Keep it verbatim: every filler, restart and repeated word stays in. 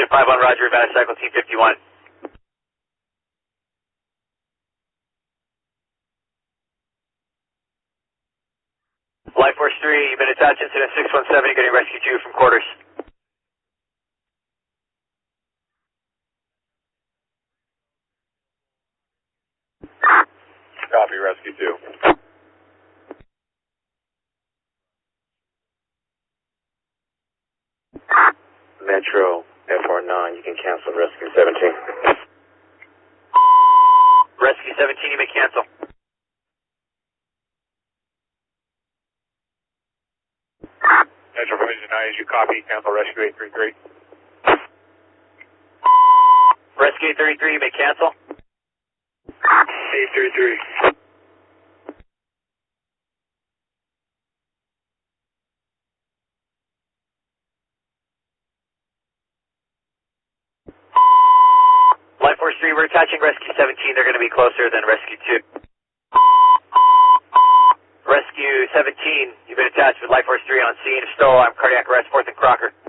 five one, Roger, advanced cycle T fifty-one. Life Force three, you've been attached incident six one seven, you're getting rescue two from quarters. Copy, rescue two. Metro F R nine, you can cancel rescue seventeen. Rescue seventeen, you may cancel. Metro Provision nine, as you copy, cancel rescue eight three three. Rescue eight thirty-three, you may cancel. eight three three. Life Force three, we're attaching rescue seventeen, they're going to be closer than rescue two. Rescue seventeen, you've been attached with Life Force three on scene. If still, I'm cardiac arrest, fourth and Crocker.